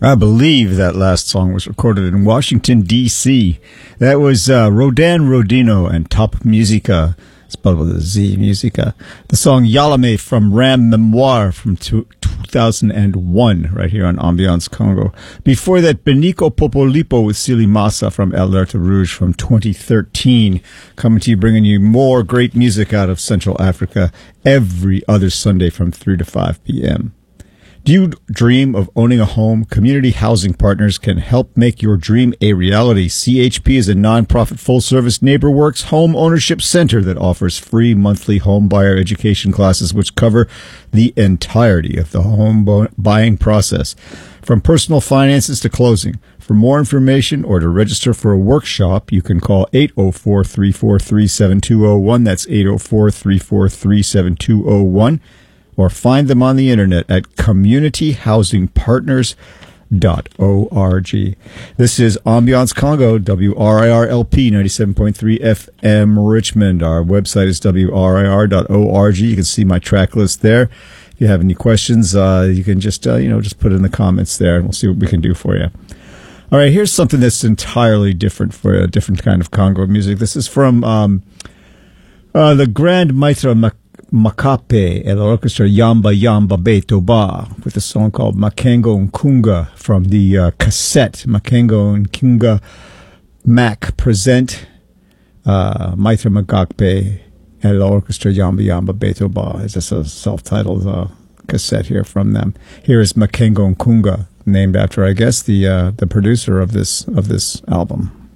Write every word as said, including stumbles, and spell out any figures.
I believe that last song was recorded in Washington, D C That was uh, Rodan Rodino and Top Musica, spelled with a Z, Musica. The song Yalame from Ram Memoir from two thousand one, right here on Ambiance Congo. Before that, Benico Popolipo with Sili Massa from Alerte Rouge from twenty thirteen. Coming to you, bringing you more great music out of Central Africa every other Sunday from three to five p.m. Do you dream of owning a home? Community Housing Partners can help make your dream a reality. C H P is a nonprofit full-service NeighborWorks home ownership center that offers free monthly home buyer education classes which cover the entirety of the home bo- buying process, from personal finances to closing. For more information or to register for a workshop, you can call eight oh four, three four three, seven two oh one. That's eight oh four, three four three, seven two oh one. Or find them on the internet at community housing partners dot org. This is Ambiance Congo, W R I R L P ninety-seven point three F M Richmond. Our website is W R I R dot org. You can see my track list there. If you have any questions, uh, you can just, uh, you know, just put it in the comments there, and we'll see what we can do for you. All right, here's something that's entirely different for a different kind of Congo music. This is from um, uh, the Grand Maître Mac- Makape and the orchestra Yamba Yamba Beto Ba with a song called Makengo Nkunga from the uh, cassette Makengo Nkunga Mac present uh, Maître Makape and the orchestra Yamba Yamba Beto Ba. It's just a self-titled uh, cassette here from them. Here is Makengo Nkunga, named after, I guess, the uh, the producer of this of this album.